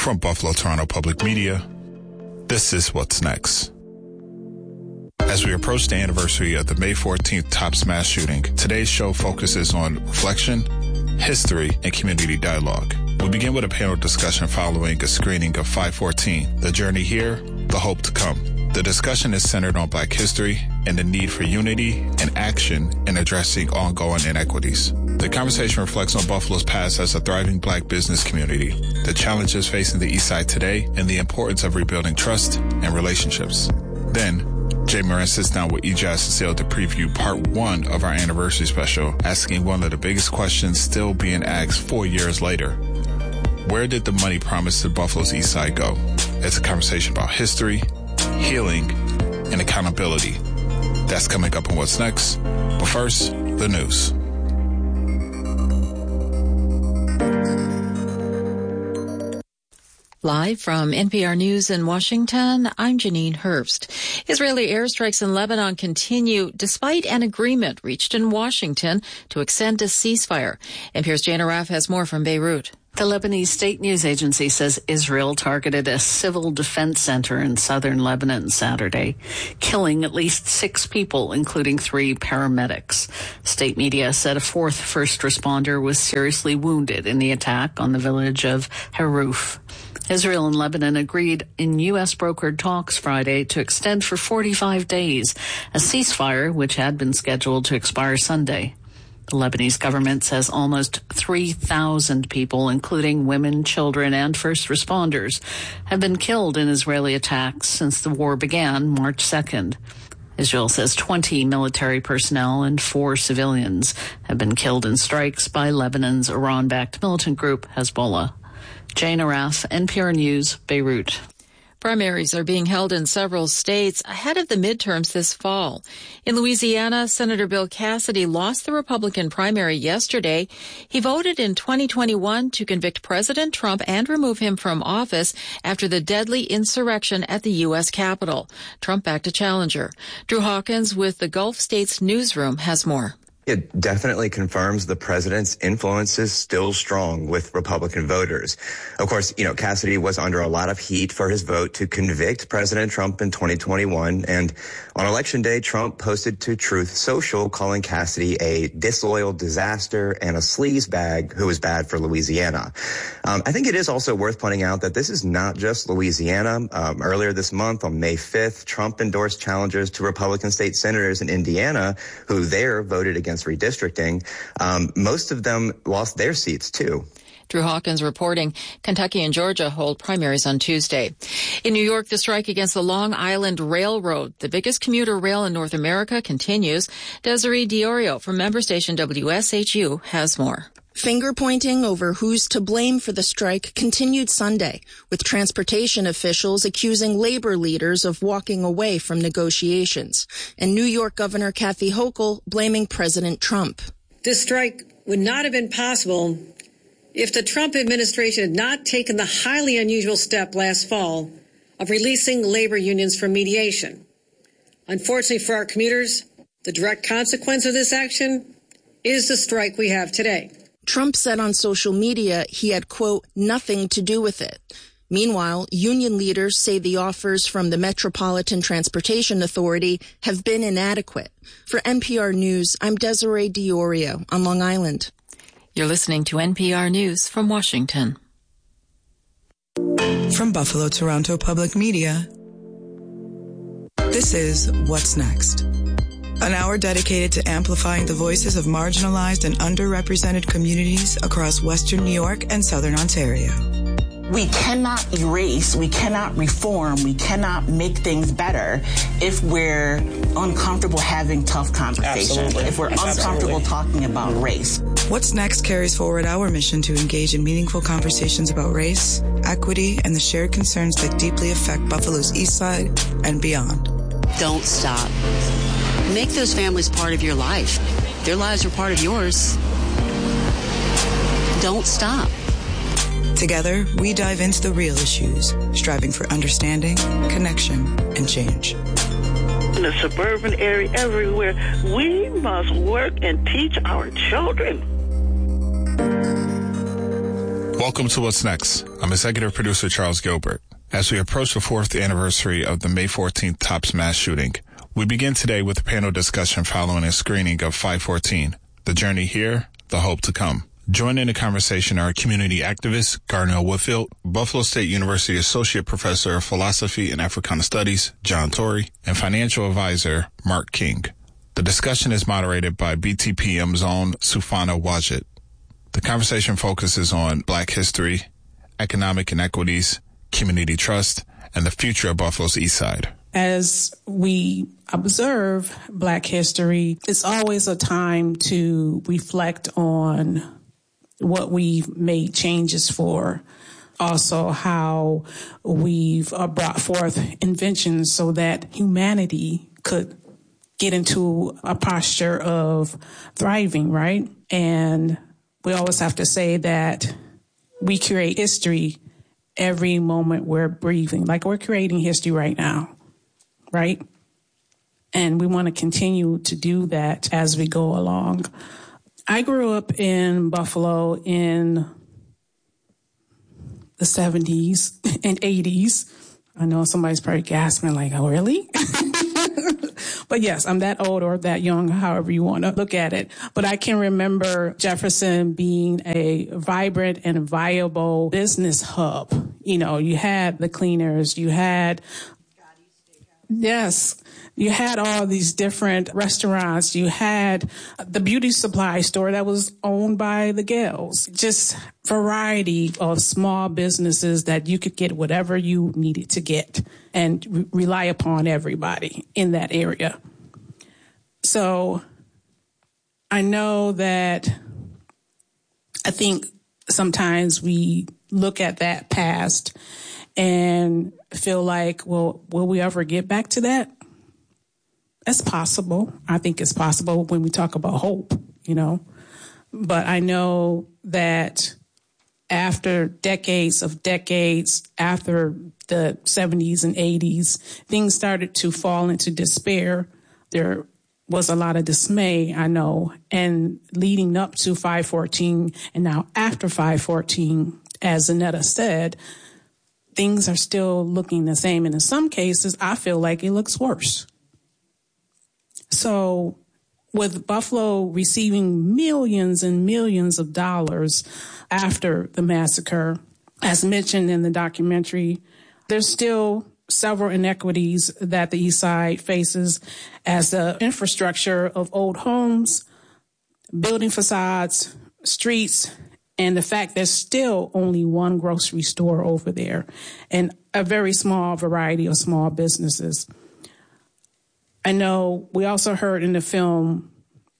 From Buffalo Toronto Public Media, this is What's Next. As we approach the anniversary of the May 14th Tops mass shooting, today's show focuses on reflection, history, and community dialogue. We begin with a panel discussion following a screening of 514, The Journey Here, The Hope to Come. The discussion is centered on Black history and the need for unity and action in addressing ongoing inequities. The conversation reflects on Buffalo's past as a thriving Black business community, the challenges facing the East Side today, and the importance of rebuilding trust and relationships. Then, Jay Moran sits down with Ijaz Cecile to preview part 1 of our anniversary special, asking one of the biggest questions still being asked 4 years later. Where did the money promised to Buffalo's East Side go? It's a conversation about history, healing, and accountability. That's coming up on What's Next. But first, the news. Live from NPR News in Washington, I'm Janine Herbst. Israeli airstrikes in Lebanon continue despite an agreement reached in Washington to extend a ceasefire. NPR's Jane Araf has more from Beirut. The Lebanese state news agency says Israel targeted a civil defense center in southern Lebanon Saturday, killing at least 6 people, including 3 paramedics. State media said a 4th first responder was seriously wounded in the attack on the village of Haruf. Israel and Lebanon agreed in U.S.-brokered talks Friday to extend for 45 days a ceasefire which had been scheduled to expire Sunday. The Lebanese government says almost 3,000 people, including women, children, and first responders, have been killed in Israeli attacks since the war began March 2nd. Israel says 20 military personnel and 4 civilians have been killed in strikes by Lebanon's Iran-backed militant group Hezbollah. Jane Araf, NPR News, Beirut. Primaries are being held in several states ahead of the midterms this fall. In Louisiana, Senator Bill Cassidy lost the Republican primary yesterday. He voted in 2021 to convict President Trump and remove him from office after the deadly insurrection at the U.S. Capitol. Trump backed a challenger. Drew Hawkins with the Gulf States Newsroom has more. It definitely confirms the president's influence is still strong with Republican voters. Of course, Cassidy was under a lot of heat for his vote to convict President Trump in 2021. And on Election Day, Trump posted to Truth Social calling Cassidy a disloyal disaster and a sleazebag who was bad for Louisiana. I think it is also worth pointing out that this is not just Louisiana. Earlier this month, on May 5th, Trump endorsed challengers to Republican state senators in Indiana who there voted against redistricting. Most of them lost their seats, too. Drew Hawkins reporting. Kentucky and Georgia hold primaries on Tuesday. In New York, the strike against the Long Island Railroad, the biggest commuter rail in North America, continues. Desiree Diorio from member station WSHU has more. Finger-pointing over who's to blame for the strike continued Sunday, with transportation officials accusing labor leaders of walking away from negotiations, and New York Governor Kathy Hochul blaming President Trump. This strike would not have been possible if the Trump administration had not taken the highly unusual step last fall of releasing labor unions from mediation. Unfortunately for our commuters, the direct consequence of this action is the strike we have today. Trump said on social media he had, quote, nothing to do with it. Meanwhile, union leaders say the offers from the Metropolitan Transportation Authority have been inadequate. For NPR News, I'm Desiree Diorio on Long Island. You're listening to NPR News from Washington. From Buffalo Toronto Public Media, this is What's Next? An hour dedicated to amplifying the voices of marginalized and underrepresented communities across Western New York and Southern Ontario. We cannot erase, we cannot reform, we cannot make things better if we're uncomfortable having tough conversations, Absolutely. If we're uncomfortable talking about race. What's Next carries forward our mission to engage in meaningful conversations about race, equity, and the shared concerns that deeply affect Buffalo's East Side and beyond. Don't stop. Make those families part of your life. Their lives are part of yours. Don't stop. Together, we dive into the real issues, striving for understanding, connection, and change. In the suburban area, everywhere, we must work and teach our children. Welcome to What's Next. I'm executive producer Charles Gilbert. As we approach the 4th anniversary of the May 14th Tops mass shooting, we begin today with a panel discussion following a screening of 514, The Journey Here, The Hope to Come. Joining the conversation are community activist Garnell Woodfield, Buffalo State University Associate Professor of Philosophy and Africana Studies John Torrey, and financial advisor Mark King. The discussion is moderated by BTPM's own Sufana Wajid. The conversation focuses on Black history, economic inequities, community trust, and the future of Buffalo's East Side. As we observe Black history, it's always a time to reflect on what we've made changes for, also how we've brought forth inventions so that humanity could get into a posture of thriving, right? And we always have to say that we create history every moment we're breathing, like we're creating history right now, right? And we want to continue to do that as we go along. I grew up in Buffalo in the 70s and 80s. I know somebody's probably gasping like, oh, really? But yes, I'm that old or that young, however you want to look at it. But I can remember Jefferson being a vibrant and viable business hub. You know, you had the cleaners, you had, yes, you had all these different restaurants. You had the beauty supply store that was owned by the Gales. Just variety of small businesses that you could get whatever you needed to get and rely upon everybody in that area. So I know that I think sometimes we look at that past and feel like, well, will we ever get back to that? It's possible. I think it's possible when we talk about hope, you know. But I know that after decades, after the 70s and 80s, things started to fall into despair. There was a lot of dismay, I know. And leading up to 514 and now after 514, as Annetta said, things are still looking the same. And in some cases, I feel like it looks worse. So with Buffalo receiving millions and millions of dollars after the massacre, as mentioned in the documentary, there's still several inequities that the East Side faces as the infrastructure of old homes, building facades, streets, and the fact there's still only one grocery store over there and a very small variety of small businesses. I know we also heard in the film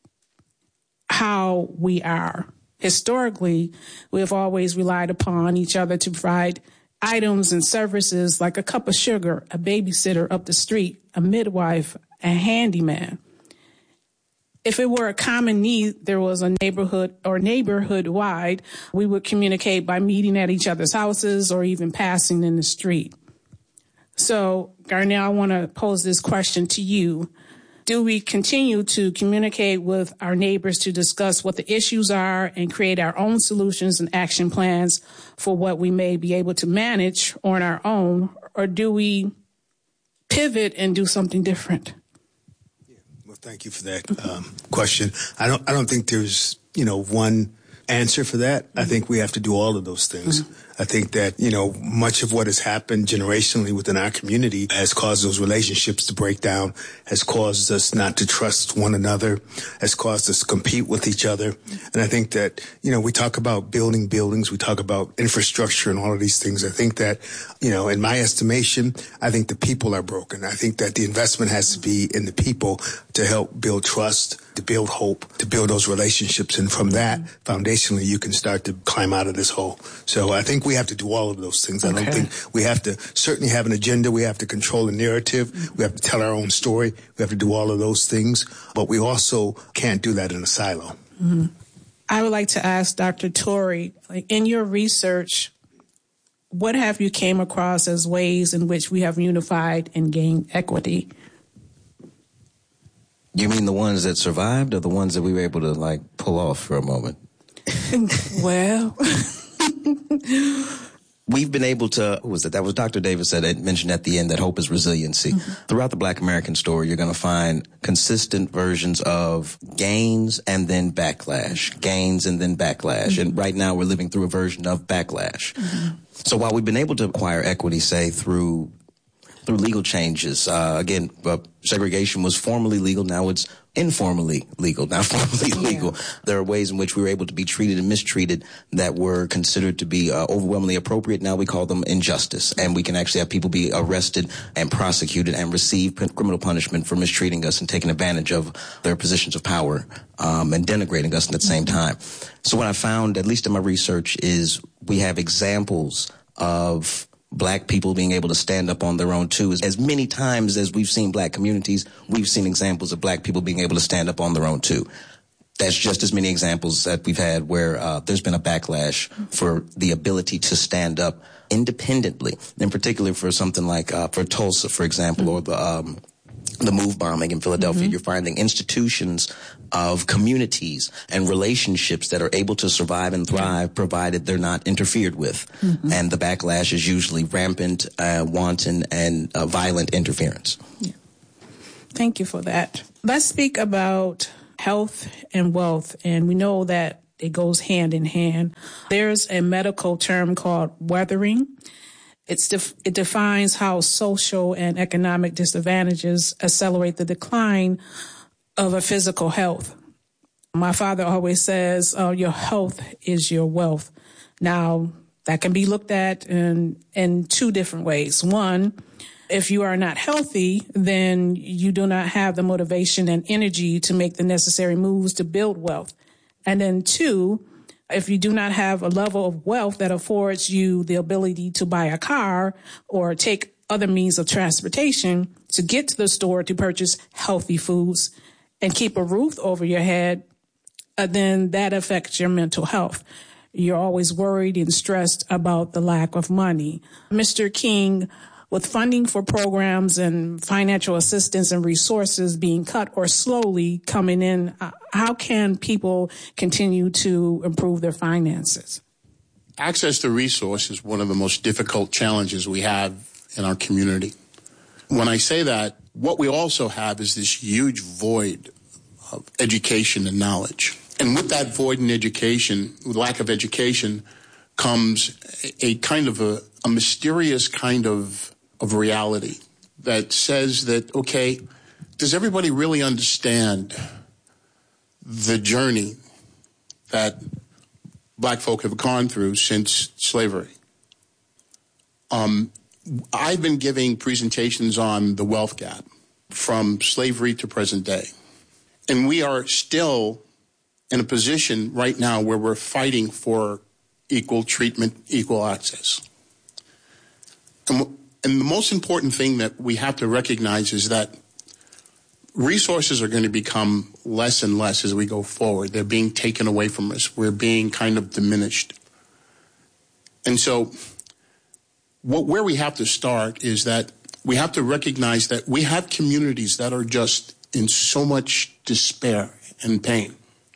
how we are. Historically, we have always relied upon each other to provide items and services like a cup of sugar, a babysitter up the street, a midwife, a handyman. If it were a common need, there was a neighborhood or neighborhood-wide, we would communicate by meeting at each other's houses or even passing in the street. So, Garnell, I want to pose this question to you. Do we continue to communicate with our neighbors to discuss what the issues are and create our own solutions and action plans for what we may be able to manage on our own? Or do we pivot and do something different? Yeah, well, thank you for that question. I don't think there's, one answer for that. I think we have to do all of those things. Mm-hmm. I think that, much of what has happened generationally within our community has caused those relationships to break down, has caused us not to trust one another, has caused us to compete with each other. And I think that, we talk about building buildings, we talk about infrastructure and all of these things. I think that, in my estimation, I think the people are broken. I think that the investment has to be in the people to help build trust, to build hope, to build those relationships. And from that, foundationally, you can start to climb out of this hole. So I think we have to do all of those things. I don't think we have to certainly have an agenda. We have to control the narrative. We have to tell our own story. We have to do all of those things. But we also can't do that in a silo. Mm-hmm. I would like to ask Dr. Torrey, in your research, what have you came across as ways in which we have unified and gained equity? You mean the ones that survived or the ones that we were able to pull off for a moment? Well, We've been able to, who was it? That was Dr. Davis that had mentioned at the end that hope is resiliency. Throughout the Black American story, you're going to find consistent versions of gains and then backlash, gains and then backlash. And right now we're living through a version of backlash. So while we've been able to acquire equity, say, through legal changes, again, segregation was formerly legal, now it's informally legal, not formally legal. There are ways in which we were able to be treated and mistreated that were considered to be overwhelmingly appropriate. Now we call them injustice, and we can actually have people be arrested and prosecuted and receive criminal punishment for mistreating us and taking advantage of their positions of power and denigrating us at the same time. So what I found, at least in my research, is we have examples of Black people being able to stand up on their own too. As many times as we've seen Black communities, we've seen examples of Black people being able to stand up on their own too. That's just as many examples that we've had where there's been a backlash for the ability to stand up independently. In particular for something like for Tulsa, for example, or the MOVE bombing in Philadelphia, you're finding institutions of communities and relationships that are able to survive and thrive provided they're not interfered with. And the backlash is usually rampant, wanton, and violent interference. Thank you for that. Let's speak about health and wealth, and we know that it goes hand in hand. There's a medical term called weathering. It defines how social and economic disadvantages accelerate the decline of a physical health. My father always says, your health is your wealth. Now, that can be looked at in two different ways. One, if you are not healthy, then you do not have the motivation and energy to make the necessary moves to build wealth. And then two, if you do not have a level of wealth that affords you the ability to buy a car or take other means of transportation to get to the store to purchase healthy foods and keep a roof over your head, then that affects your mental health. You're always worried and stressed about the lack of money. Mr. King, with funding for programs and financial assistance and resources being cut or slowly coming in, how can people continue to improve their finances? Access to resources is one of the most difficult challenges we have in our community. When I say that, what we also have is this huge void of education and knowledge. And with that void in education, with lack of education, comes a kind of a mysterious kind of reality that says that, okay, does everybody really understand the journey that Black folk have gone through since slavery? I've been giving presentations on the wealth gap from slavery to present day. And we are still in a position right now where we're fighting for equal treatment, equal access. And the most important thing that we have to recognize is that resources are going to become less and less as we go forward. They're being taken away from us. We're being kind of diminished. And so where we have to start is that we have to recognize that we have communities that are just in so much despair and pain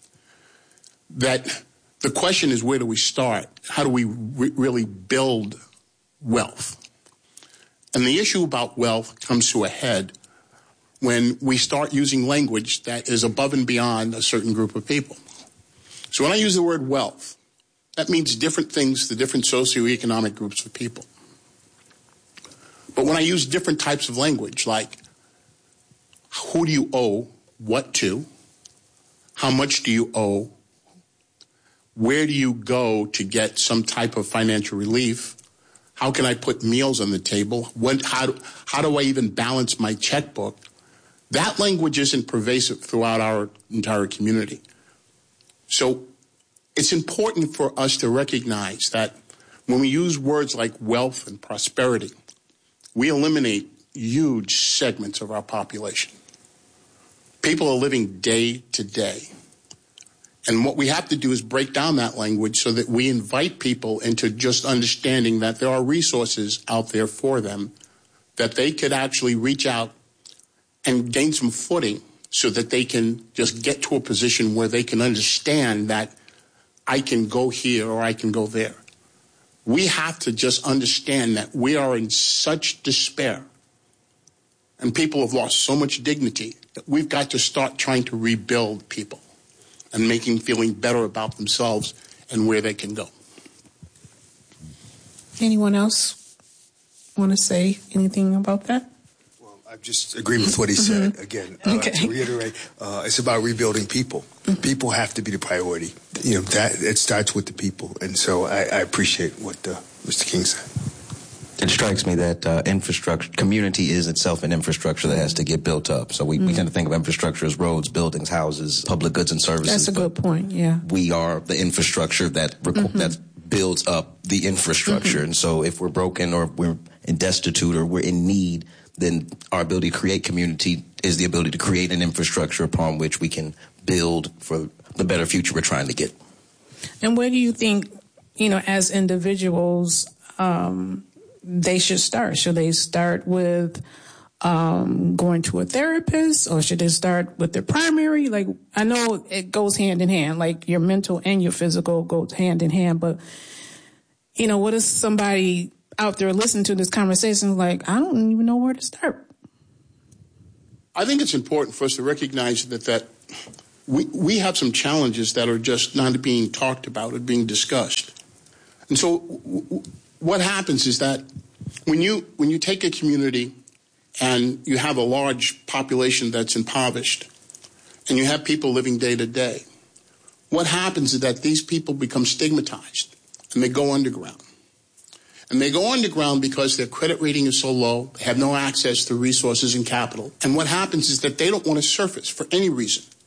that the question is, where do we start? How do we really build wealth? And the issue about wealth comes to a head when we start using language that is above and beyond a certain group of people. So when I use the word wealth, that means different things to different socioeconomic groups of people. But when I use different types of language, like who do you owe what to? How much do you owe? Where do you go to get some type of financial relief? How can I put meals on the table? How do I even balance my checkbook? That language isn't pervasive throughout our entire community. So it's important for us to recognize that when we use words like wealth and prosperity, we eliminate huge segments of our population. People are living day to day. And what we have to do is break down that language so that we invite people into just understanding that there are resources out there for them, that they could actually reach out and gain some footing so that they can just get to a position where they can understand that I can go here or I can go there. We have to just understand that we are in such despair and people have lost so much dignity that we've got to start trying to rebuild people and making feeling better about themselves and where they can go. Anyone else want to say anything about that? Well, I just agree with what he said. Again, to reiterate, it's about rebuilding people. People have to be the priority. That it starts with the people. And so I appreciate what Mr. King said. It strikes me that infrastructure, community is itself an infrastructure that has to get built up. So we tend to think of infrastructure as roads, buildings, houses, public goods and services. That's a good point, yeah. We are the infrastructure that that builds up the infrastructure. And so if we're broken or we're destitute or we're in need, then our ability to create community is the ability to create an infrastructure upon which we can build for the better future we're trying to get. And where do you think, as individuals, they should start? Should they start with going to a therapist, or should they start with their primary? Like, I know it goes hand in hand, like your mental and your physical goes hand in hand, but, what if somebody out there listening to this conversation like, I don't even know where to start? I think it's important for us to recognize that we have some challenges that are just not being talked about or being discussed. And so what happens is that when you take a community and you have a large population that's impoverished and you have people living day to day, what happens is that these people become stigmatized and they go underground. And they go underground because their credit rating is so low, they have no access to resources and capital. And what happens is that they don't want to surface for any reason.